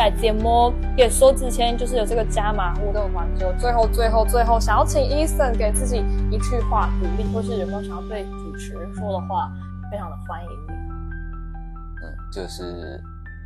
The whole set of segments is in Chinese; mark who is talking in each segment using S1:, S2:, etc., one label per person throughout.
S1: 来节目结束之前，就是有这个加码互动环节。最后，想要请 Eason 给自己一句话鼓励，或是有没有想要对主持人说的话，非常的欢迎你。
S2: 就是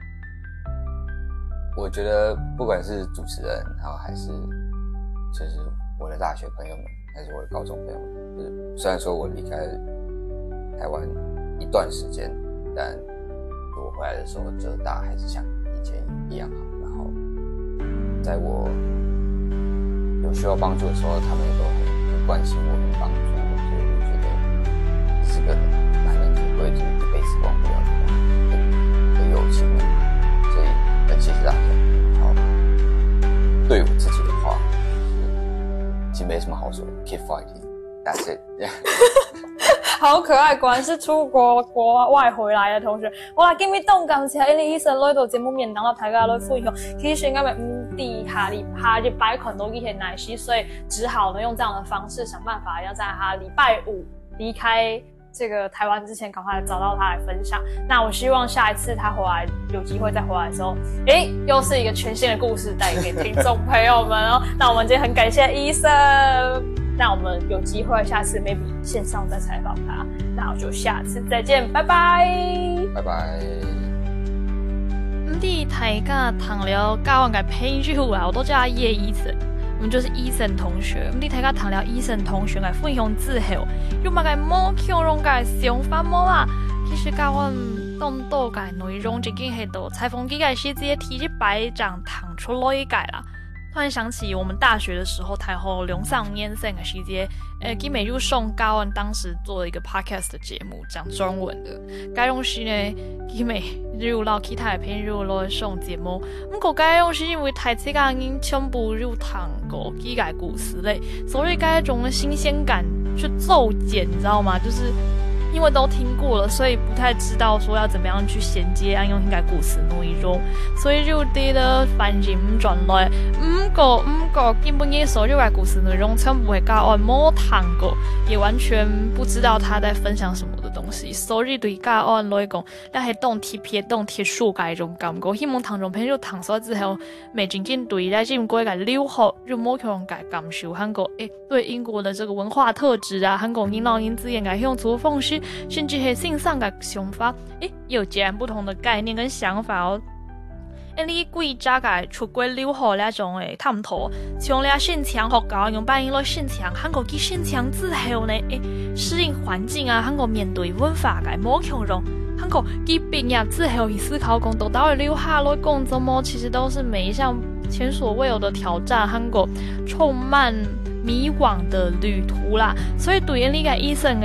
S2: 我觉得不管是主持人，然后还是就是我的大学朋友们，还是我的高中朋友们，就是虽然说我离开台湾一段时间，但我回来的时候，浙大还是像以前一样好。然后在我有需要帮助的时候，他们也都很关心我，很帮助我，所以我觉得这是个蛮能体会，就是一辈子忘不了的友情。所以很谢谢大家。然后对我自己的话，其实没什么好说的 ，keep fighting，that's it 。
S1: 好可愛，果然是出國外回來嘅同學。好啦，今日當感謝因為 Eason 來到節目面當到大家來分享。其實因為地下禮拜可能都很難洗，所以只好呢用這樣的方式想辦法，要在他禮拜五離開這個台灣之前，趕快找到他來分享。那我希望下一次他回來有機會再回來的時候，又是一個全新的故事帶給聽眾朋友們哦。那我們今天很感謝 Eason。那我們有機會下次 maybe 線上再採訪他，那我就下次再見，拜拜。
S2: 拜拜。
S1: 唔知大家談了交往嘅朋友啊，我都叫他葉 Eason，我們就是 Eason 同學。唔知大家談了 Eason 同學嘅分享之後，有乜嘅冇強容嘅想法冇啦？其實交往當多嘅內容，已經係到採訪幾個時節提起白掌彈出來嘅啦。突然想起我們大學的時候，台後2、3年生的時節，基美入送高安當時做了一個 podcast 的節目，講中文的。該用時呢，基美入到其他的朋友來送節目，不過該用時因為台詞嘅人全部入談過幾個故事類，所以該種新鮮感去驟減，你知道嗎？就是因為都聽過了，所以不太知道說要怎麼樣去銜接按用應該故事內容，所以就啲的反應唔轉來。不過基本嘅所有嘅故事內容全部係教我冇聽過，也完全不知道他在分享什麼的東西，所以對教我來講，你係當貼片當貼書嘅一種感覺。希望聽眾朋友聽咗之後，未真正對在英國嘅留學有冇強嘅感受，韓國對英國的這個文化特質啊，韓國人老人之間嘅相處方式，甚至係性上嘅想法，有截然不同的概念跟想法哦。你幾家嘅出國留學呢種探討，從你現場學校用辦英來現場，韓國嘅現場之後呢，適應環境啊，韓國面對文化嘅冇強容，韓國嘅畢業之後去思考講到到底留下來工作麼？其實都是每一項前所未有的挑戰，韓國充滿迷惘的旅途啦。所以對於呢個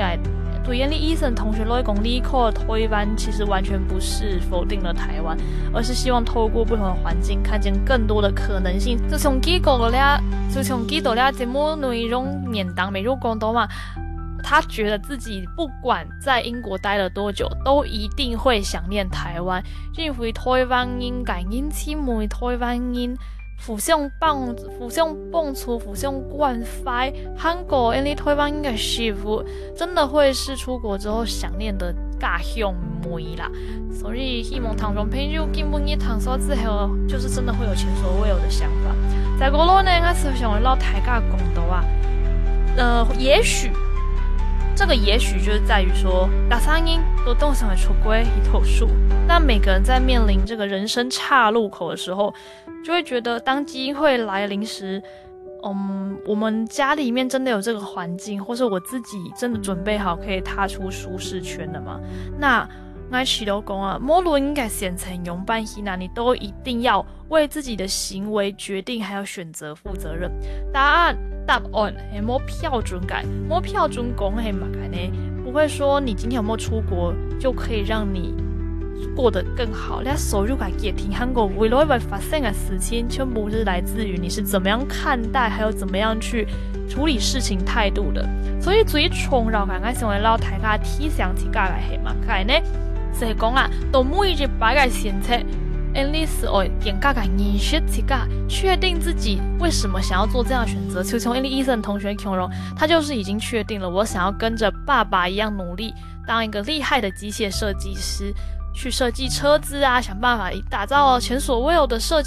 S1: Eason同學來講，離開台灣其實完全不是否定了台灣，而是希望透過不同的環境，看見更多的可能性。就從幾個節目內容面當美入講到嘛，他覺得自己不管在英國待了多久，都一定會想念台灣，因為台灣人感應姊妹，台灣人互相幫助、互相關懷，韓國因為台灣人嘅師傅真的會是出國之後想念的家鄉妹啦。所以希望聽眾朋友根本一聽咗之後，就是真的會有前所未有的想法。在嗰度呢，我是想要大家講到啊，也許這個也許就是在於說，大三人都動想出國一頭數，但每個人在面臨這個人生岔路口的時候，就會覺得當機會來臨時，我們家裡面真的有這個環境，或是我自己真的準備好可以踏出舒適圈了嗎？那我起都講啊，無論應該現成用辦係哪，你都一定要為自己的行為決定還有選擇負責任。答案係冇標準嘅，冇標準講係乜嘅呢？不會說你今天有沒有出國就可以讓你過得更好。你所有嘅嘢聽韓國未來會發生嘅事情，全部是來自於你是怎麼樣看待，還有怎麼樣去處理事情態度的。所以最重要嘅，我想嚟撈大家提醒自己嘅係乜嘅呢？就係講啊，到每一擺嘅選擇。你是愛嚴格嘅認識自己，確定自己為什麼想要做這樣的選擇。就從Eason同學形容，他就是已經確定了，我想要跟着爸爸一樣努力，當一個厲害的機械設計師，去設計車子啊，想辦法打造前所未有的設計